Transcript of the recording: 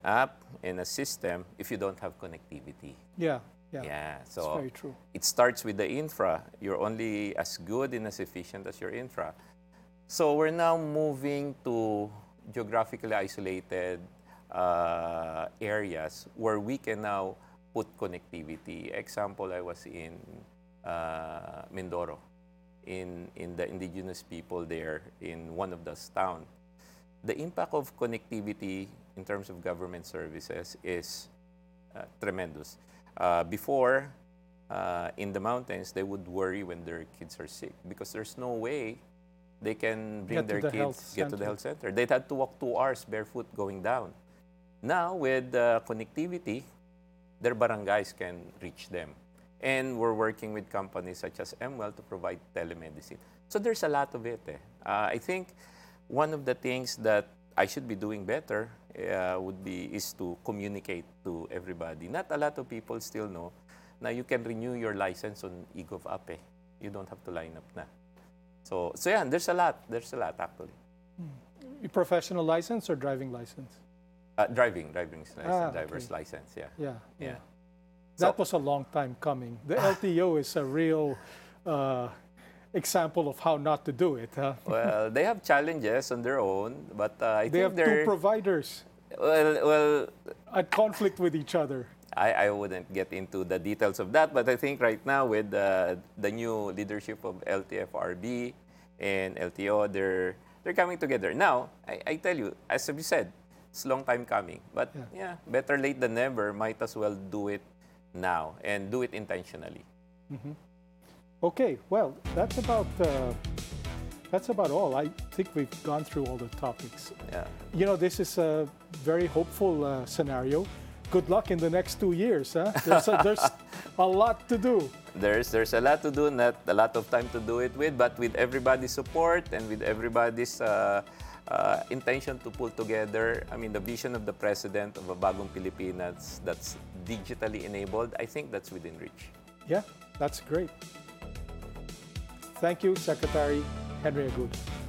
app and a system if you don't have connectivity. Yeah, yeah. Yeah, It's so very true. it starts with the infra. You're only as good and as efficient as your infra. So we're now moving to geographically isolated areas where we can now put connectivity. Example, I was in Mindoro, in the indigenous people there in one of those towns. The impact of connectivity in terms of government services is tremendous. Before, in the mountains, they would worry when their kids are sick because there's no way they can bring Get to their the kids health get to the center. health center. They'd had to walk 2 hours barefoot going down. Now, with connectivity, their barangays can reach them. And we're working with companies such as MWell to provide telemedicine. So there's a lot of it. I think one of the things that I should be doing better is to communicate to everybody. Not a lot of people still know. Now you can renew your license on eGov app. You don't have to line up na. So yeah, there's a lot. There's a lot actually. Professional license or driving license? Driving license, driver's okay. license. Yeah. Yeah, yeah. Yeah. That was a long time coming. The LTO is a real example of how not to do it. Huh? Well, they have challenges on their own, but I They think have they're two providers well. at conflict with each other. I wouldn't get into the details of that, but I think right now with the new leadership of LTFRB and LTO, they're coming together. Now, I tell you, as you said, it's a long time coming, but yeah, better late than never. Might as well do it now and do it intentionally. Okay, well, that's about all. I think we've gone through all the topics. Yeah. You know, this is a very hopeful scenario. Good luck in the next 2 years. Huh? There's a lot to do. There's a lot to do, not a lot of time to do it with, but with everybody's support and with everybody's intention to pull together. I mean, the vision of the president of a bagong Pilipinas that's digitally enabled, I think that's within reach. Yeah, that's great. Thank you, Secretary Henry Agudo.